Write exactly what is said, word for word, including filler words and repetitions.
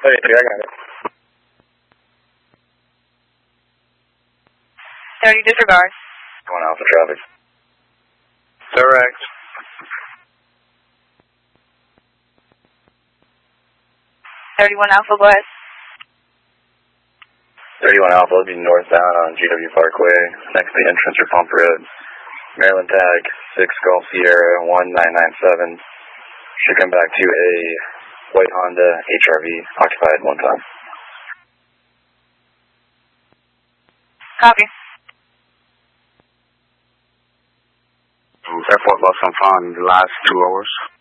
Hey, I got it. thirty disregard. Going out for traffic. Direct. thirty-one Alpha, go ahead. thirty-one Alpha will be northbound on G W Parkway, next to the entrance or Pump Road. Maryland tag, six Golf Sierra, one nine nine seven. Should come back to a white Honda H R V, occupied one time. Copy. Airport lost some fun in the last two hours.